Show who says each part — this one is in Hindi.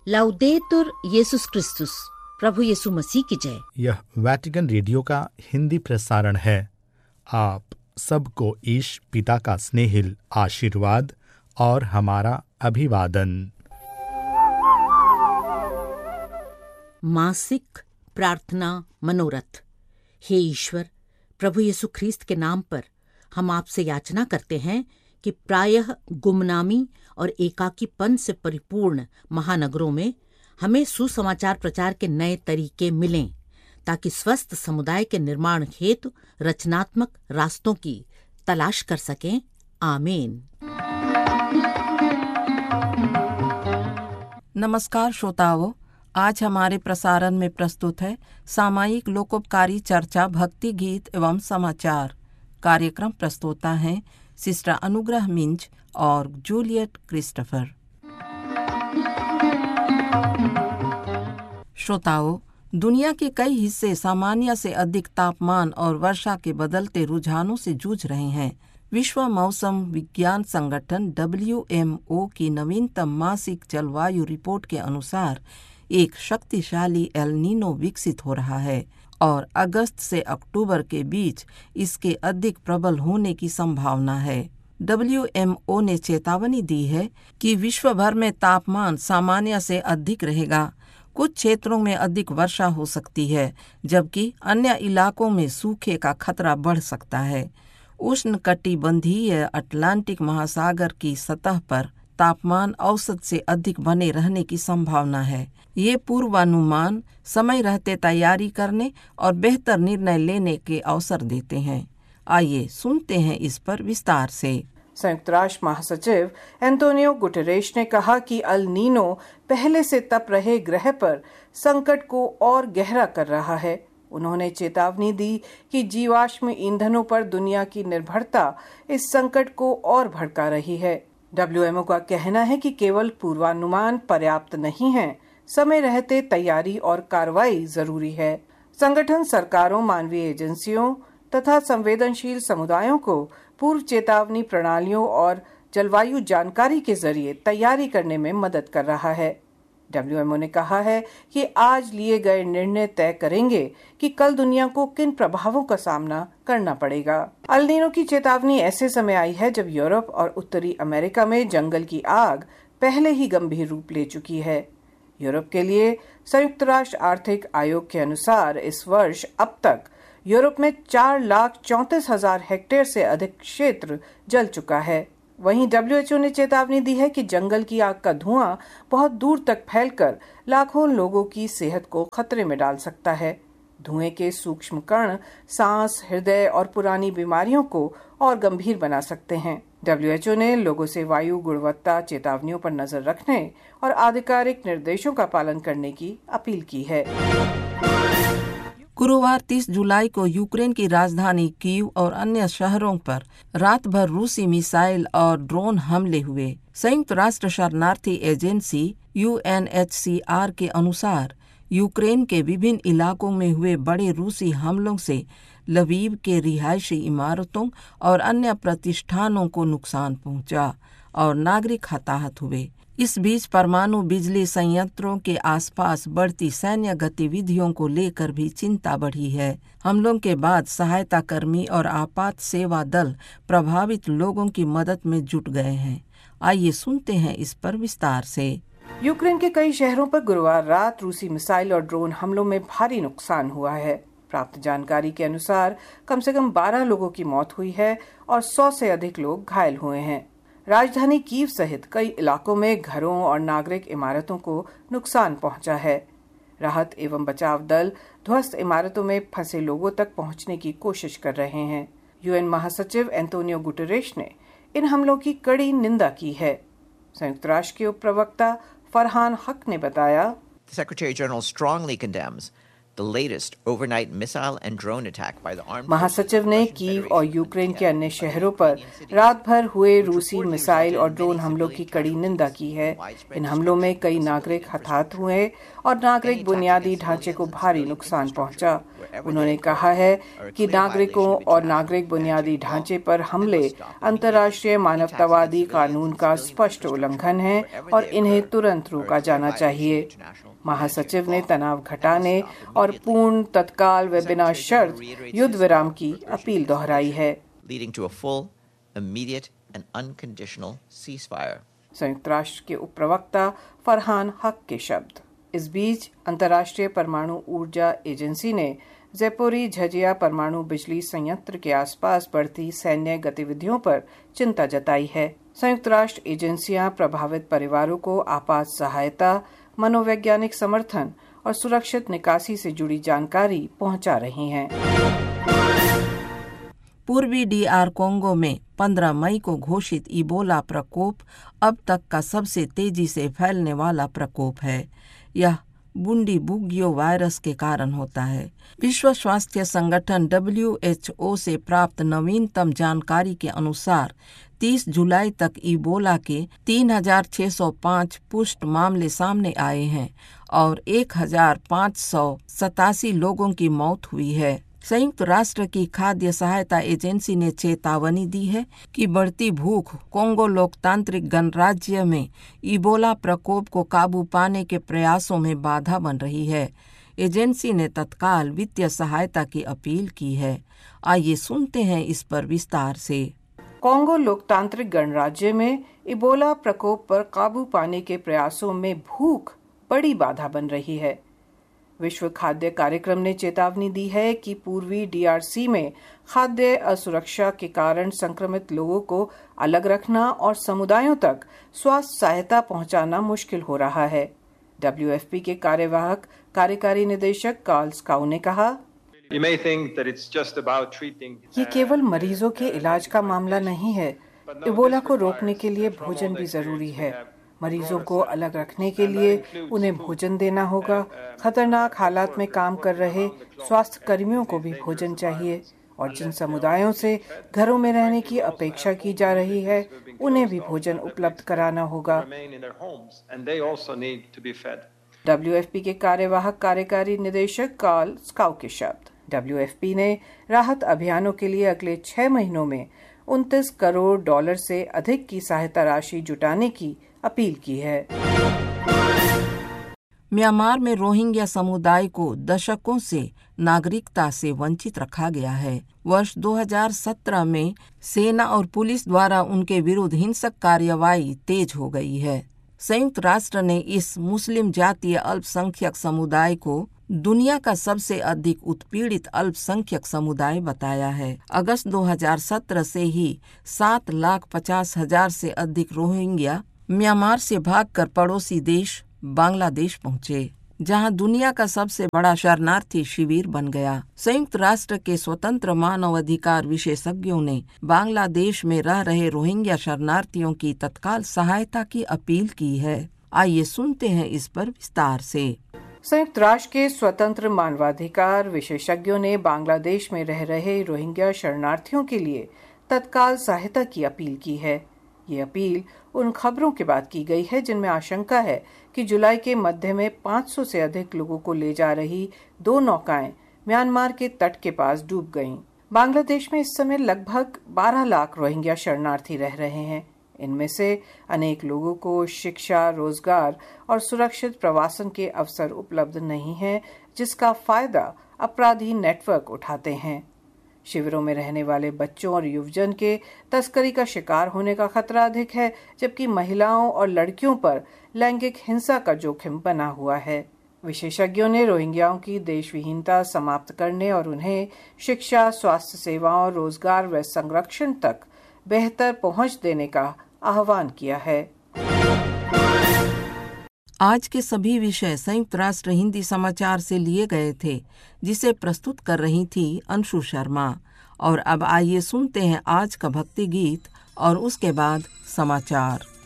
Speaker 1: लाउदेतुर येसुस क्रिस्तुस, प्रभु यीशु मसीह की जय।
Speaker 2: यह वैटिकन रेडियो का हिंदी प्रसारण है। आप सबको ईश पिता का स्नेहिल आशीर्वाद और हमारा अभिवादन।
Speaker 1: मासिक प्रार्थना मनोरथ। हे ईश्वर, प्रभु यीशु ख्रीस्त के नाम पर हम आपसे याचना करते हैं कि प्रायः गुमनामी और एकाकीपन से परिपूर्ण महानगरों में हमें सुसमाचार प्रचार के नए तरीके मिलें, ताकि स्वस्थ समुदाय के निर्माण हेतु रचनात्मक रास्तों की तलाश कर सकें। आमीन।
Speaker 3: नमस्कार श्रोताओं, आज हमारे प्रसारण में प्रस्तुत है सामायिक लोकोपकारी चर्चा, भक्ति गीत एवं समाचार। कार्यक्रम प्रस्तोता हैं सिस्टर अनुग्रह मिंज और जूलियट क्रिस्टोफर। श्रोताओं, दुनिया के कई हिस्से सामान्य से अधिक तापमान और वर्षा के बदलते रुझानों से जूझ रहे हैं। विश्व मौसम विज्ञान संगठन WMO की नवीनतम मासिक जलवायु रिपोर्ट के अनुसार एक शक्तिशाली एल नीनो विकसित हो रहा है और अगस्त से अक्टूबर के बीच इसके अधिक प्रबल होने की संभावना है। WMO ने चेतावनी दी है कि विश्व भर में तापमान सामान्य से अधिक रहेगा। कुछ क्षेत्रों में अधिक वर्षा हो सकती है, जबकि अन्य इलाकों में सूखे का खतरा बढ़ सकता है। उष्णकटिबंधीय अटलांटिक महासागर की सतह पर तापमान औसत से अधिक बने रहने की संभावना है। ये पूर्वानुमान समय रहते तैयारी करने और बेहतर निर्णय लेने के अवसर देते हैं। आइए सुनते हैं इस पर विस्तार से।
Speaker 4: संयुक्त राष्ट्र महासचिव एंटोनियो गुटेरेश ने कहा कि अल नीनो पहले से तप रहे ग्रह पर संकट को और गहरा कर रहा है। उन्होंने चेतावनी दी कि जीवाश्म ईंधनों पर दुनिया की निर्भरता इस संकट को और भड़का रही है। WMO का कहना है कि केवल पूर्वानुमान पर्याप्त नहीं है, समय रहते तैयारी और कार्रवाई जरूरी है। संगठन सरकारों, मानवीय एजेंसियों तथा संवेदनशील समुदायों को पूर्व चेतावनी प्रणालियों और जलवायु जानकारी के जरिए तैयारी करने में मदद कर रहा है। WMO ने कहा है कि आज लिए गए निर्णय तय करेंगे कि कल दुनिया को किन प्रभावों का सामना करना पड़ेगा। अल नीनो की चेतावनी ऐसे समय आई है जब यूरोप और उत्तरी अमेरिका में जंगल की आग पहले ही गंभीर रूप ले चुकी है। यूरोप के लिए संयुक्त राष्ट्र आर्थिक आयोग के अनुसार इस वर्ष अब तक यूरोप में 4,34,000 हेक्टेयर से अधिक क्षेत्र जल चुका है। वहीं WHO ने चेतावनी दी है कि जंगल की आग का धुआं बहुत दूर तक फैलकर लाखों लोगों की सेहत को खतरे में डाल सकता है। धुएं के सूक्ष्म कण सांस, हृदय और पुरानी बीमारियों को और गंभीर बना सकते हैं। WHO ने लोगों से वायु गुणवत्ता चेतावनियों पर नजर रखने और आधिकारिक निर्देशों का पालन करने की अपील की है।
Speaker 3: गुरुवार 30 जुलाई को यूक्रेन की राजधानी कीव और अन्य शहरों पर रात भर रूसी मिसाइल और ड्रोन हमले हुए। संयुक्त राष्ट्र शरणार्थी एजेंसी UNHCR के अनुसार यूक्रेन के विभिन्न इलाकों में हुए बड़े रूसी हमलों से लवीव के रिहायशी इमारतों और अन्य प्रतिष्ठानों को नुकसान पहुंचा और नागरिक हताहत हुए। इस बीच परमाणु बिजली संयंत्रों के आसपास बढ़ती सैन्य गतिविधियों को लेकर भी चिंता बढ़ी है। हमलों के बाद सहायता कर्मी और आपात सेवा दल प्रभावित लोगों की मदद में जुट गए हैं। आइए सुनते हैं इस पर विस्तार से।
Speaker 4: यूक्रेन के कई शहरों पर गुरुवार रात रूसी मिसाइल और ड्रोन हमलों में भारी नुकसान हुआ है। प्राप्त जानकारी के अनुसार कम से कम 12 लोगों की मौत हुई है और 100 से अधिक लोग घायल हुए हैं। राजधानी कीव सहित कई इलाकों में घरों और नागरिक इमारतों को नुकसान पहुंचा है। राहत एवं बचाव दल ध्वस्त इमारतों में फंसे लोगों तक पहुंचने की कोशिश कर रहे हैं। UN महासचिव एंटोनियो गुटेरेश ने इन हमलों की कड़ी निंदा की है। संयुक्त राष्ट्र के उप प्रवक्ता फरहान हक ने बताया,
Speaker 5: The Secretary General strongly condemns the latest overnight missile and drone attack by the armed
Speaker 4: महासचिव ने कीव और यूक्रेन के अन्य शहरों पर रात भर हुए रूसी मिसाइल और ड्रोन हमलों की कड़ी निंदा की है। इन हमलों में कई नागरिक हताहत हुए और नागरिक बुनियादी ढांचे को भारी नुकसान पहुंचा। उन्होंने कहा है कि नागरिकों और नागरिक बुनियादी ढांचे पर हमले अंतर्राष्ट्रीय मानवतावादी कानून का स्पष्ट उल्लंघन है और इन्हें तुरंत रोका जाना चाहिए। महासचिव ने तनाव घटाने और पूर्ण, तत्काल व बिना शर्त युद्ध विराम की अपील दोहराई है। संयुक्त राष्ट्र के उप प्रवक्ता फरहान हक के शब्द। इस बीच अंतर्राष्ट्रीय परमाणु ऊर्जा एजेंसी ने ज़ैपोरिझ्जिया परमाणु बिजली संयंत्र के आसपास बढ़ती सैन्य गतिविधियों पर चिंता जताई है। संयुक्त राष्ट्र एजेंसियां प्रभावित परिवारों को आपात सहायता, मनोवैज्ञानिक समर्थन और सुरक्षित निकासी से जुड़ी जानकारी पहुंचा रही हैं।
Speaker 3: पूर्वी DR कोंगो में 15 मई को घोषित इबोला प्रकोप अब तक का सबसे तेजी से फैलने वाला प्रकोप है। यह बुंडीबुगियो वायरस के कारण होता है। विश्व स्वास्थ्य संगठन WHO से प्राप्त नवीनतम जानकारी के अनुसार 30 जुलाई तक इबोला के 3,605 पुष्ट मामले सामने आए हैं और 1,587 लोगों की मौत हुई है। संयुक्त राष्ट्र की खाद्य सहायता एजेंसी ने चेतावनी दी है कि बढ़ती भूख कोंगो लोकतांत्रिक गणराज्य में इबोला प्रकोप को काबू पाने के प्रयासों में बाधा बन रही है। एजेंसी ने तत्काल वित्तीय सहायता की अपील की है। आइए सुनते हैं इस पर विस्तार से।
Speaker 4: कोंगो लोकतांत्रिक गणराज्य में इबोला प्रकोप पर काबू पाने के प्रयासों में भूख बड़ी बाधा बन रही है। विश्व खाद्य कार्यक्रम ने चेतावनी दी है कि पूर्वी DRC में खाद्य असुरक्षा के कारण संक्रमित लोगों को अलग रखना और समुदायों तक स्वास्थ्य सहायता पहुंचाना मुश्किल हो रहा है। WFP के कार्यवाहक कार्यकारी निदेशक कार्ल स्काउ ने कहा, ये केवल मरीजों के इलाज का मामला नहीं है। इबोला को रोकने के लिए भोजन भी जरूरी है। मरीजों को अलग रखने के लिए उन्हें भोजन देना होगा। खतरनाक हालात में काम कर रहे स्वास्थ्य कर्मियों को भी भोजन चाहिए और जिन समुदायों से घरों में रहने की अपेक्षा की जा रही है उन्हें भी भोजन उपलब्ध कराना होगा। WFP के कार्यवाहक कार्यकारी निदेशक कार्ल स्काउ के शब्द। WFP ने राहत अभियानों के लिए अगले 6 महीनों में $29 करोड़ से अधिक की सहायता राशि जुटाने की अपील की है।
Speaker 3: म्यांमार में रोहिंग्या समुदाय को दशकों से नागरिकता से वंचित रखा गया है। वर्ष 2017 में सेना और पुलिस द्वारा उनके विरुद्ध हिंसक कार्रवाई तेज हो गई है। संयुक्त राष्ट्र ने इस मुस्लिम जातीय अल्पसंख्यक समुदाय को दुनिया का सबसे अधिक उत्पीड़ित अल्पसंख्यक समुदाय बताया है। अगस्त 2017 से ही 7,50,000 से अधिक रोहिंग्या म्यांमार से भागकर पड़ोसी देश बांग्लादेश पहुंचे, जहां दुनिया का सबसे बड़ा शरणार्थी शिविर बन गया। संयुक्त राष्ट्र के स्वतंत्र मानवाधिकार विशेषज्ञों ने बांग्लादेश में रह रहे रोहिंग्या शरणार्थियों की तत्काल सहायता की अपील की है। आइए सुनते हैं इस पर विस्तार से।
Speaker 4: संयुक्त राष्ट्र के स्वतंत्र मानवाधिकार विशेषज्ञों ने बांग्लादेश में रह रहे रोहिंग्या शरणार्थियों के लिए तत्काल सहायता की अपील की है। ये अपील उन खबरों के बाद की गई है जिनमें आशंका है कि जुलाई के मध्य में 500 से अधिक लोगों को ले जा रही 2 नौकाएं म्यांमार के तट के पास डूब गईं। बांग्लादेश में इस समय लगभग 12 लाख रोहिंग्या शरणार्थी रह रहे हैं। इनमें से अनेक लोगों को शिक्षा, रोजगार और सुरक्षित प्रवासन के अवसर उपलब्ध नहीं हैं, जिसका फायदा अपराधी नेटवर्क उठाते हैं। शिविरों में रहने वाले बच्चों और युवजन के तस्करी का शिकार होने का खतरा अधिक है, जबकि महिलाओं और लड़कियों पर लैंगिक हिंसा का जोखिम बना हुआ है। विशेषज्ञों ने रोहिंग्याओं की देशविहीनता समाप्त करने और उन्हें शिक्षा, स्वास्थ्य सेवाओं, रोजगार व संरक्षण तक बेहतर पहुंच देने का आह्वान किया है।
Speaker 3: आज के सभी विषय संयुक्त राष्ट्र हिंदी समाचार से लिए गए थे, जिसे प्रस्तुत कर रही थी अंशु शर्मा। और अब आइए सुनते हैं आज का भक्ति गीत और उसके बाद समाचार।